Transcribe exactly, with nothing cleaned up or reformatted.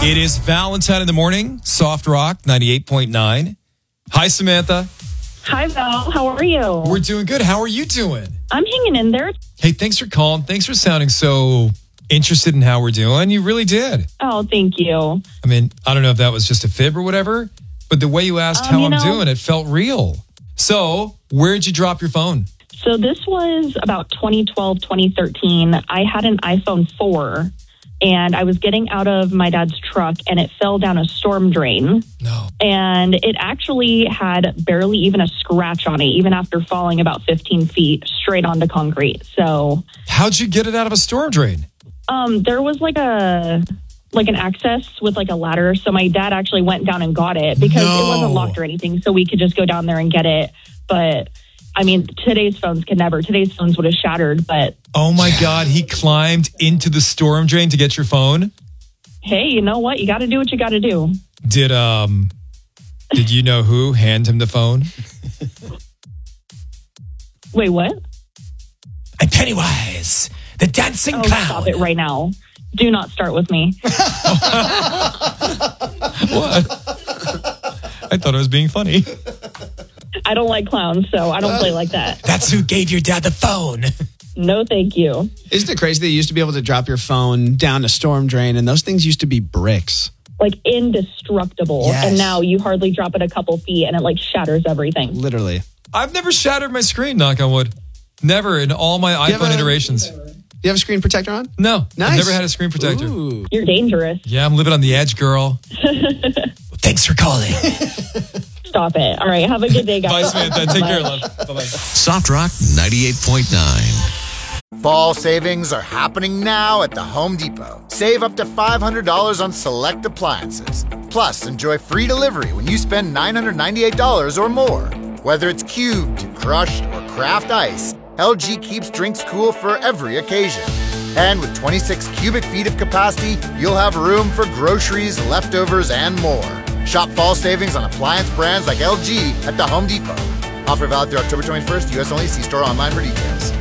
It is Valentine in the morning, Soft Rock ninety-eight point nine. Hi, Samantha. Hi, Val. How are you? We're doing good. How are you doing? I'm hanging in there. Hey, thanks for calling. Thanks for sounding so interested in how we're doing. You really did. Oh, thank you. I mean, I don't know if that was just a fib or whatever, but the way you asked Um, how you I'm know- doing, it felt real. So, where'd you drop your phone? So this was about twenty twelve, twenty thirteen. I had an iPhone four, and I was getting out of my dad's truck, and it fell down a storm drain. No. And it actually had barely even a scratch on it, even after falling about fifteen feet straight onto concrete. So How'd you get it out of a storm drain? um, there was like a... like an access with like a ladder. So my dad actually went down and got it because No. it wasn't locked or anything. So we could just go down there and get it. But I mean, today's phones can never. Today's phones would have shattered. But Oh my God, he climbed into the storm drain to get your phone? hey, you know what? You got to do what you got to do. Did, um, did you know who hand him the phone? Wait, what? I'm Pennywise, the dancing Oh, clown. stop it right now. Do not start with me. What? I thought I was being funny. I don't like clowns, so I don't play like that. That's who gave your dad the phone. No, thank you. Isn't it crazy that you used to be able to drop your phone down a storm drain and those things used to be bricks? Like indestructible. Yes. And now you hardly drop it a couple feet and it like shatters everything. Literally. I've never shattered my screen, knock on wood. Never in all my you have iPhone a- iterations. Do you have a screen protector on? No, Nice. I've never had a screen protector. Ooh. You're dangerous. Yeah, I'm living on the edge, girl. Thanks for calling. Stop it. All right. Have a good day, guys. Bye, Samantha. Take care, love. Bye-bye. Soft Rock ninety-eight point nine. Fall savings are happening now at the Home Depot. Save up to five hundred dollars on select appliances. Plus, enjoy free delivery when you spend nine hundred ninety-eight dollars or more. Whether it's cubed, crushed, or craft ice, L G keeps drinks cool for every occasion. And with twenty-six cubic feet of capacity, you'll have room for groceries, leftovers, and more. Shop fall savings on appliance brands like L G at the Home Depot. Offer valid through October twenty-first, U S only. See store online for details.